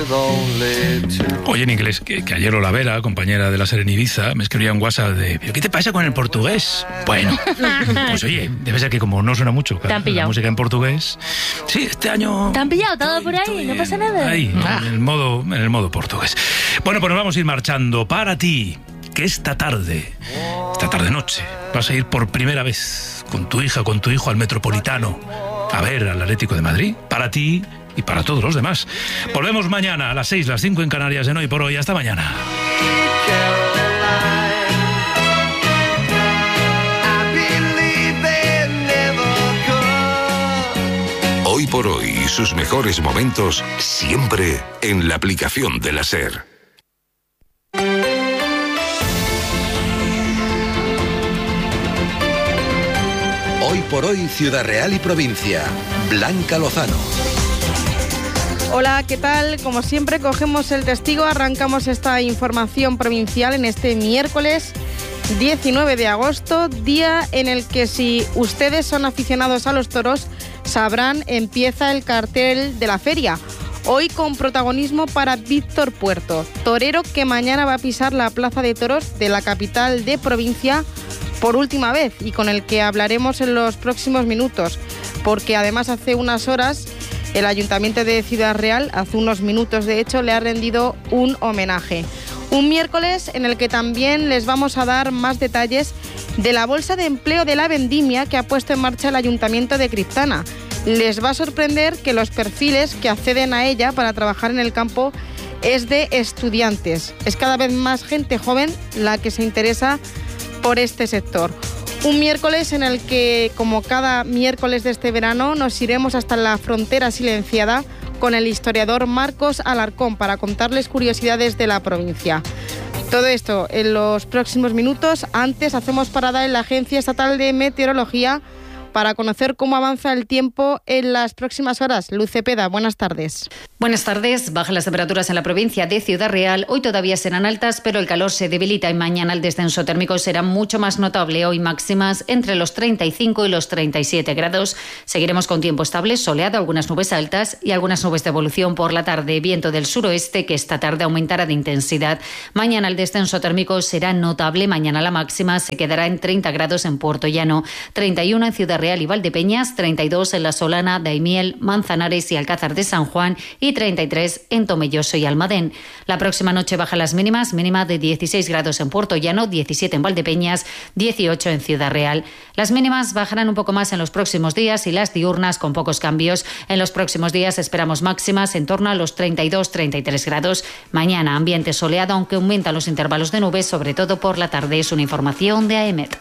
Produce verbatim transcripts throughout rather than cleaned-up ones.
Oye, en inglés, que, que ayer Olavera, compañera de la SER en Ibiza, me escribía un WhatsApp de ¿pero qué te pasa con el portugués? Bueno, pues oye, debe ser que como no suena mucho la, la música en portugués. Sí, este año... ¿Te han pillado todo por ahí? Estoy, no pasa nada. Ahí, ah. en, el modo, en el modo portugués. Bueno, pues nos vamos a ir marchando. Para ti, que esta tarde, esta tarde-noche, vas a ir por primera vez con tu hija, con tu hijo al Metropolitano a ver al Atlético de Madrid. Para ti y para todos los demás. Volvemos mañana a las seis, las cinco en Canarias en Hoy por Hoy. Hasta mañana. Hoy por Hoy y sus mejores momentos siempre en la aplicación de la SER. Hoy por Hoy, Ciudad Real y Provincia. Blanca Lozano. Hola, ¿qué tal? Como siempre, cogemos el testigo, arrancamos esta información provincial en este miércoles diecinueve de agosto, día en el que, si ustedes son aficionados a los toros, sabrán, empieza el cartel de la feria. Hoy con protagonismo para Víctor Puerto, torero que mañana va a pisar la plaza de toros de la capital de provincia por última vez y con el que hablaremos en los próximos minutos, porque además hace unas horas el Ayuntamiento de Ciudad Real, hace unos minutos de hecho, le ha rendido un homenaje. Un miércoles en el que también les vamos a dar más detalles de la bolsa de empleo de la vendimia que ha puesto en marcha el Ayuntamiento de Criptana. Les va a sorprender que los perfiles que acceden a ella para trabajar en el campo es de estudiantes. Es cada vez más gente joven la que se interesa por este sector. Un miércoles en el que, como cada miércoles de este verano, nos iremos hasta la frontera silenciada con el historiador Marcos Alarcón para contarles curiosidades de la provincia. Todo esto en los próximos minutos. Antes hacemos parada en la Agencia Estatal de Meteorología para conocer cómo avanza el tiempo en las próximas horas. Luz Cepeda, buenas tardes. Buenas tardes. Bajan las temperaturas en la provincia de Ciudad Real. Hoy todavía serán altas, pero el calor se debilita y mañana el descenso térmico será mucho más notable. Hoy máximas entre los treinta y cinco y los treinta y siete grados. Seguiremos con tiempo estable, soleado, algunas nubes altas y algunas nubes de evolución por la tarde. Viento del suroeste que esta tarde aumentará de intensidad. Mañana el descenso térmico será notable. Mañana la máxima se quedará en treinta grados en Puerto Llano, treinta y uno en Ciudad Real y Valdepeñas, treinta y dos en La Solana, Daimiel, Manzanares y Alcázar de San Juan y treinta y tres en Tomelloso y Almadén. La próxima noche bajan las mínimas, mínima de dieciséis grados en Puerto Llano, diecisiete en Valdepeñas, dieciocho en Ciudad Real. Las mínimas bajarán un poco más en los próximos días y las diurnas con pocos cambios. En los próximos días esperamos máximas en torno a los treinta y dos a treinta y tres grados. Mañana ambiente soleado, aunque aumentan los intervalos de nubes, sobre todo por la tarde. Es una información de AEMET.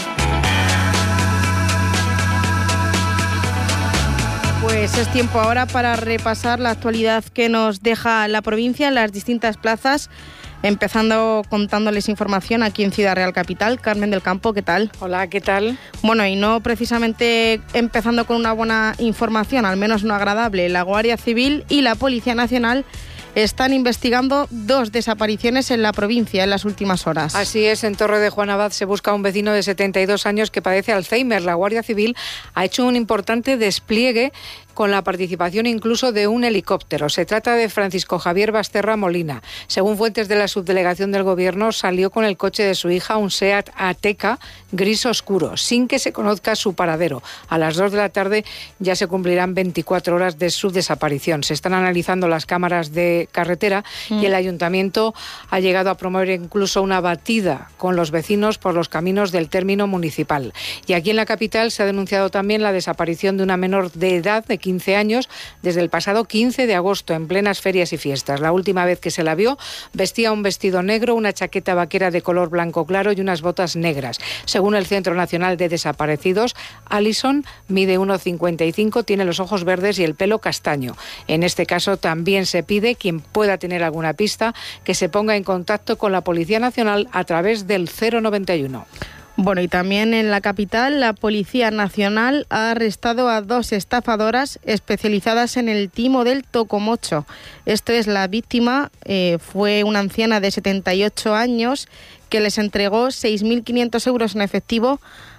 Pues es tiempo ahora para repasar la actualidad que nos deja la provincia en las distintas plazas, empezando contándoles información aquí en Ciudad Real Capital. Carmen del Campo, ¿qué tal? Hola, ¿qué tal? Bueno, y no precisamente empezando con una buena información, al menos no agradable. La Guardia Civil y la Policía Nacional están investigando dos desapariciones en la provincia en las últimas horas. Así es, en Torre de Juan Abad se busca a un vecino de setenta y dos años que padece Alzheimer. La Guardia Civil ha hecho un importante despliegue con la participación incluso de un helicóptero. Se trata de Francisco Javier Basterra Molina. Según fuentes de la subdelegación del Gobierno, salió con el coche de su hija, un SEAT Ateca gris oscuro, sin que se conozca su paradero. A las dos de la tarde ya se cumplirán veinticuatro horas de su desaparición. Se están analizando las cámaras de carretera mm. y el Ayuntamiento ha llegado a promover incluso una batida con los vecinos por los caminos del término municipal. Y aquí en la capital se ha denunciado también la desaparición de una menor de edad de quince años desde el pasado quince de agosto en plenas ferias y fiestas. La última vez que se la vio vestía un vestido negro, una chaqueta vaquera de color blanco claro y unas botas negras. Según el Centro Nacional de Desaparecidos, Alison mide uno cincuenta y cinco, tiene los ojos verdes y el pelo castaño. En este caso también se pide, quien pueda tener alguna pista, que se ponga en contacto con la Policía Nacional a través del cero noventa y uno. Bueno, y también en la capital, la Policía Nacional ha arrestado a dos estafadoras especializadas en el timo del tocomocho. Esto es, la víctima eh, fue una anciana de setenta y ocho años que les entregó seis mil quinientos euros en efectivo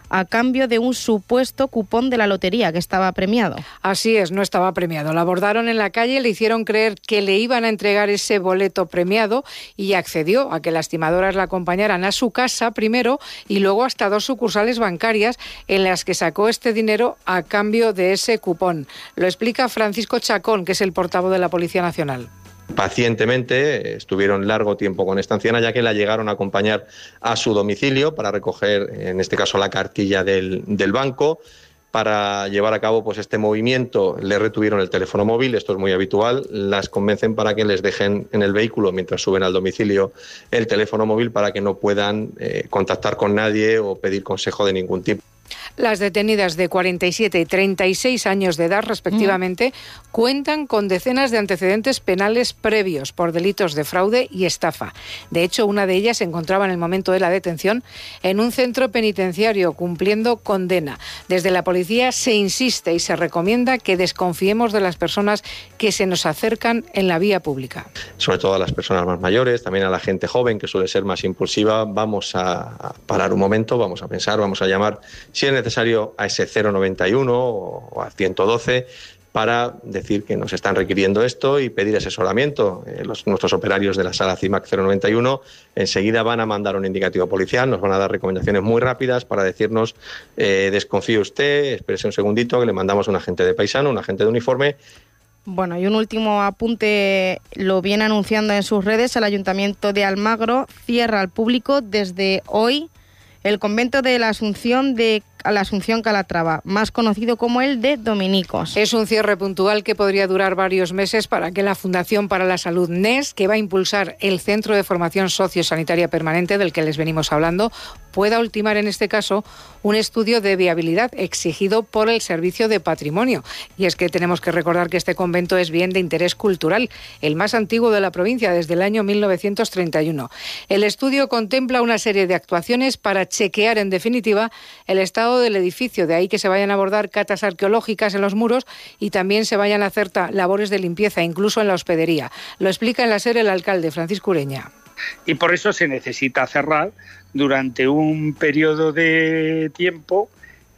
a cambio de un supuesto cupón de la lotería que estaba premiado. Así es, no estaba premiado. La abordaron en la calle, le hicieron creer que le iban a entregar ese boleto premiado y accedió a que las timadoras la acompañaran a su casa primero y luego hasta dos sucursales bancarias en las que sacó este dinero a cambio de ese cupón. Lo explica Francisco Chacón, que es el portavoz de la Policía Nacional. Pacientemente estuvieron largo tiempo con esta anciana, ya que la llegaron a acompañar a su domicilio para recoger, en este caso, la cartilla del, del banco. Para llevar a cabo pues este movimiento le retuvieron el teléfono móvil, esto es muy habitual, las convencen para que les dejen en el vehículo mientras suben al domicilio el teléfono móvil para que no puedan eh, contactar con nadie o pedir consejo de ningún tipo. Las detenidas de cuarenta y siete y treinta y seis años de edad, respectivamente, mm. cuentan con decenas de antecedentes penales previos por delitos de fraude y estafa. De hecho, una de ellas se encontraba en el momento de la detención en un centro penitenciario cumpliendo condena. Desde la policía se insiste y se recomienda que desconfiemos de las personas que se nos acercan en la vía pública. Sobre todo a las personas más mayores, también a la gente joven que suele ser más impulsiva. Vamos a parar un momento, vamos a pensar, vamos a llamar, si es necesario, a ese cero noventa y uno o al ciento doce para decir que nos están requiriendo esto y pedir asesoramiento. Eh, los, nuestros operarios de la sala CIMAC cero noventa y uno enseguida van a mandar un indicativo policial, nos van a dar recomendaciones muy rápidas para decirnos eh, desconfíe usted, espérese un segundito que le mandamos un agente de paisano, un agente de uniforme. Bueno, y un último apunte, lo viene anunciando en sus redes, el Ayuntamiento de Almagro cierra al público desde hoy el convento de la Asunción de la Asunción Calatrava, más conocido como el de Dominicos. Es un cierre puntual que podría durar varios meses para que la Fundación para la Salud N E S, que va a impulsar el Centro de Formación Sociosanitaria Permanente del que les venimos hablando, pueda ultimar en este caso un estudio de viabilidad exigido por el Servicio de Patrimonio. Y es que tenemos que recordar que este convento es bien de interés cultural, el más antiguo de la provincia desde el año mil novecientos treinta y uno. El estudio contempla una serie de actuaciones para chequear en definitiva el estado del edificio, de ahí que se vayan a abordar catas arqueológicas en los muros y también se vayan a hacer labores de limpieza, incluso en la hospedería. Lo explica en la SER el alcalde Francisco Ureña. Y por eso se necesita cerrar durante un periodo de tiempo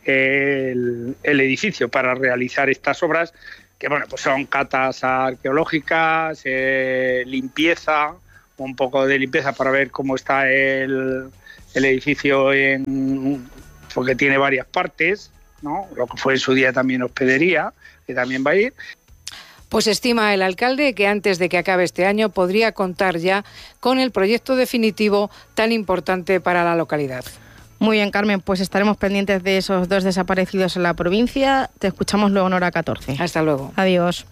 el, el edificio para realizar estas obras, que bueno, pues son catas arqueológicas, eh, limpieza, un poco de limpieza para ver cómo está el, el edificio, en, porque tiene varias partes, ¿no? Lo que fue en su día también hospedería, que también va a ir. Pues estima el alcalde que antes de que acabe este año podría contar ya con el proyecto definitivo tan importante para la localidad. Muy bien, Carmen, pues estaremos pendientes de esos dos desaparecidos en la provincia. Te escuchamos luego en hora catorce. Hasta luego. Adiós.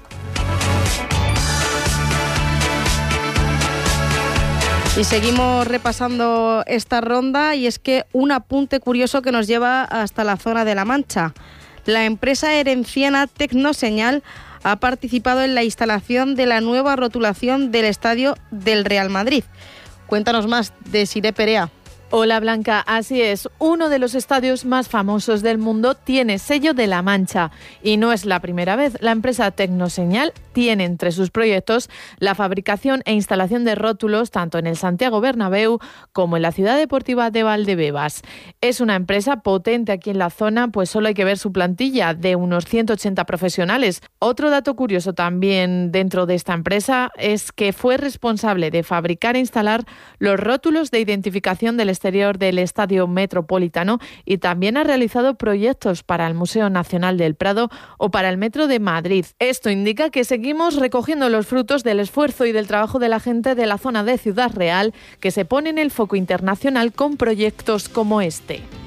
Y seguimos repasando esta ronda y es que un apunte curioso que nos lleva hasta la zona de La Mancha. La empresa herenciana Tecnoseñal ha participado en la instalación de la nueva rotulación del estadio del Real Madrid. Cuéntanos más, Desiré Perea. Hola Blanca, así es, uno de los estadios más famosos del mundo tiene sello de La Mancha y no es la primera vez. La empresa Tecnoseñal tiene entre sus proyectos la fabricación e instalación de rótulos tanto en el Santiago Bernabéu como en la Ciudad Deportiva de Valdebebas. Es una empresa potente aquí en la zona, pues solo hay que ver su plantilla de unos ciento ochenta profesionales. Otro dato curioso también dentro de esta empresa es que fue responsable de fabricar e instalar los rótulos de identificación del exterior del Estadio Metropolitano y también ha realizado proyectos para el Museo Nacional del Prado o para el Metro de Madrid. Esto indica que seguimos recogiendo los frutos del esfuerzo y del trabajo de la gente de la zona de Ciudad Real, que se pone en el foco internacional con proyectos como este.